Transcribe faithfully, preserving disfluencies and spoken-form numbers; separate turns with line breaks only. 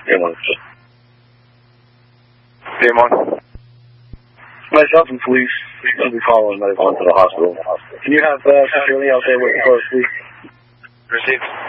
Game one.
Game one.
Myself and police will be following medical to the hospital. Can you have uh, Shirley out there waiting for us, please?
Received.